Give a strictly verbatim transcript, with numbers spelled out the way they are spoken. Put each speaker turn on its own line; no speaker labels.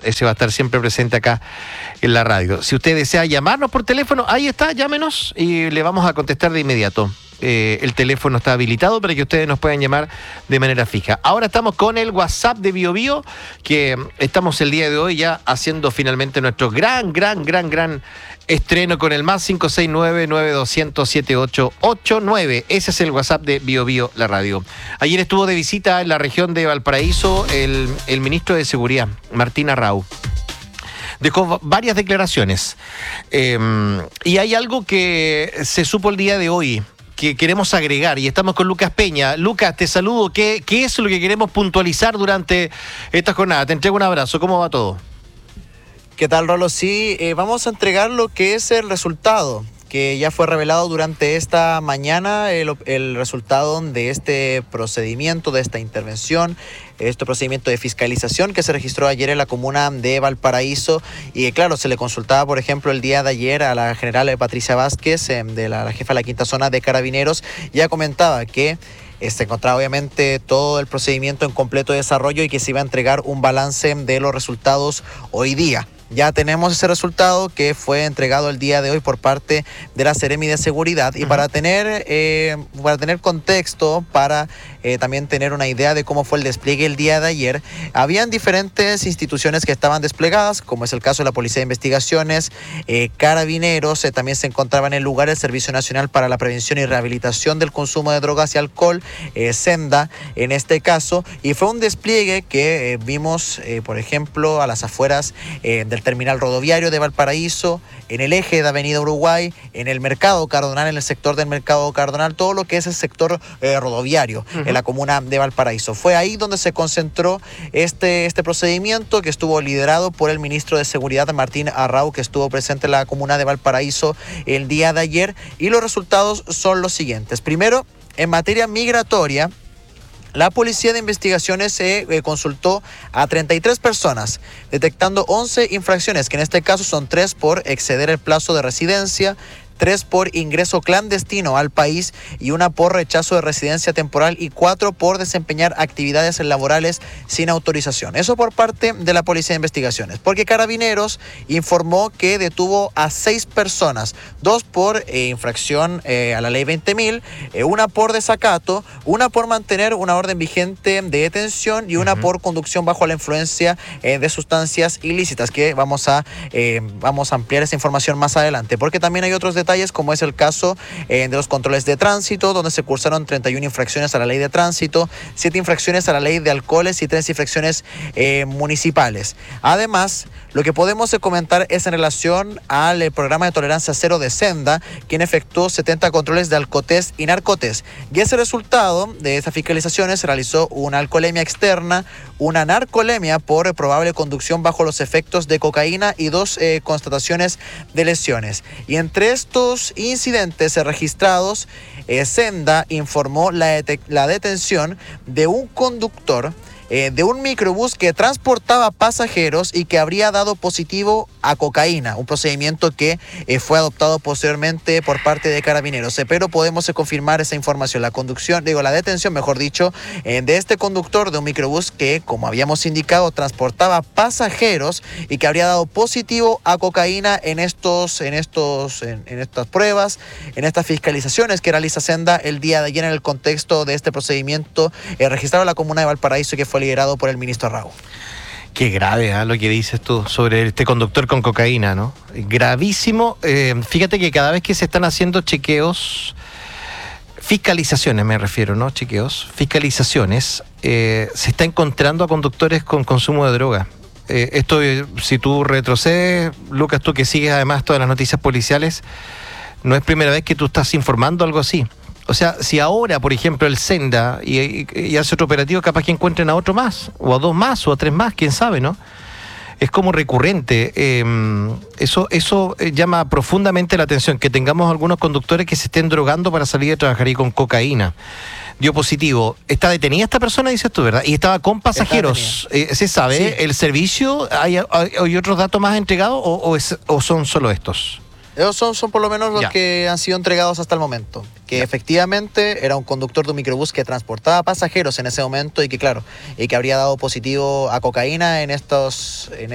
ese va a estar siempre presente acá en la radio. Si usted desea llamarnos por teléfono, ahí está, llámenos y le vamos a contestar de inmediato. Eh, el teléfono está habilitado para que ustedes nos puedan llamar de manera fija. Ahora estamos con el WhatsApp de Bio Bio, que estamos el día de hoy ya haciendo finalmente nuestro gran, gran, gran, gran estreno con el más cinco seis nueve, nueve dos cero cero, siete ocho ocho nueve. Ese es el WhatsApp de Bio Bio, la radio. Ayer estuvo de visita en la región de Valparaíso el, el ministro de Seguridad, Martín Arrau. Dejó varias declaraciones. Eh, y hay algo que se supo el día de hoy que queremos agregar, y estamos con Lucas Peña. Lucas, te saludo. ¿Qué, qué es lo que queremos puntualizar durante esta jornada? Te entrego un abrazo. ¿Cómo va todo?
¿Qué tal, Rolo? Sí, eh, vamos a entregar lo que es el resultado, que ya fue revelado durante esta mañana, el, el resultado de este procedimiento, de esta intervención, este procedimiento de fiscalización que se registró ayer en la comuna de Valparaíso. Y claro, se le consultaba, por ejemplo, el día de ayer a la general Patricia Vázquez, eh, de la, la jefa de la quinta zona de Carabineros. Ya comentaba que eh, se encontraba obviamente todo el procedimiento en completo desarrollo y que se iba a entregar un balance de los resultados hoy día. Ya tenemos ese resultado que fue entregado el día de hoy por parte de la Seremi de Seguridad. Y uh-huh. para tener eh, para tener contexto, para eh, también tener una idea de cómo fue el despliegue el día de ayer, habían diferentes instituciones que estaban desplegadas, como es el caso de la Policía de Investigaciones, eh, Carabineros, eh, también se encontraba en el lugar el Servicio Nacional para la Prevención y Rehabilitación del Consumo de Drogas y Alcohol, eh, Senda, en este caso, y fue un despliegue que eh, vimos, eh, por ejemplo, a las afueras eh, del el terminal rodoviario de Valparaíso, en el eje de Avenida Uruguay, en el Mercado Cardonal, en el sector del Mercado Cardonal, todo lo que es el sector eh, rodoviario uh-huh. en la comuna de Valparaíso. Fue ahí donde se concentró este, este procedimiento, que estuvo liderado por el ministro de Seguridad, Martín Arrau, que estuvo presente en la comuna de Valparaíso el día de ayer, y los resultados son los siguientes. Primero, en materia migratoria, la Policía de Investigaciones se eh, consultó a treinta y tres personas, detectando once infracciones, que en este caso son tres por exceder el plazo de residencia, tres por ingreso clandestino al país y una por rechazo de residencia temporal y cuatro por desempeñar actividades laborales sin autorización. Eso por parte de la Policía de Investigaciones, porque Carabineros informó que detuvo a seis personas, dos por eh, infracción eh, a la ley veinte mil, eh, una por desacato, una por mantener una orden vigente de detención y una uh-huh. por conducción bajo la influencia eh, de sustancias ilícitas, que vamos a, eh, vamos a ampliar esa información más adelante, porque también hay otros detalles, como es el caso eh, de los controles de tránsito, donde se cursaron treinta y una infracciones a la ley de tránsito, siete infracciones a la ley de alcoholes y tres infracciones eh, municipales. Además, lo que podemos comentar es en relación al eh, programa de tolerancia cero de Senda, quien efectuó setenta controles de alcotés y narcotés. Y ese resultado de esas fiscalizaciones se realizó una alcoholemia externa, una narcolemia por probable conducción bajo los efectos de cocaína y dos eh, constataciones de lesiones. Y entre estos incidentes registrados, eh, Senda informó la, det- la detención de un conductor Eh, de un microbús que transportaba pasajeros y que habría dado positivo a cocaína, un procedimiento que eh, fue adoptado posteriormente por parte de Carabineros. Eh, pero podemos eh, confirmar esa información, la conducción, digo, la detención, mejor dicho, eh, de este conductor de un microbús que, como habíamos indicado, transportaba pasajeros y que habría dado positivo a cocaína en estos, en estos, en, en estas pruebas, en estas fiscalizaciones que realiza Senda el día de ayer en el contexto de este procedimiento eh, registrado en la comuna de Valparaíso, que fue liderado por el ministro Arrau.
Qué grave, ¿eh? Lo que dices tú sobre este conductor con cocaína, ¿no? Gravísimo. Eh, fíjate que cada vez que se están haciendo chequeos, fiscalizaciones me refiero, ¿no? Chequeos, fiscalizaciones, eh, se está encontrando a conductores con consumo de droga. Eh, esto, eh, si tú retrocedes, Lucas, tú que sigues además todas las noticias policiales, no es primera vez que tú estás informando algo así. O sea, si ahora, por ejemplo, el Senda y, y, y hace otro operativo, capaz que encuentren a otro más, o a dos más, o a tres más, quién sabe, ¿no? Es como recurrente. Eh, eso eso llama profundamente la atención, que tengamos algunos conductores que se estén drogando para salir a trabajar y con cocaína. Dio positivo. ¿Está detenida esta persona, dices tú, verdad? Y estaba con pasajeros. Eh, ¿Se sabe sí. el servicio? ¿Hay, hay, hay otros datos más entregados o, o, es, o son solo estos?
Esos son, son por lo menos los
ya.
que han sido entregados hasta el momento. Que ya. efectivamente era un conductor de un microbús que transportaba pasajeros en ese momento y que, claro, y que habría dado positivo a cocaína en estos... En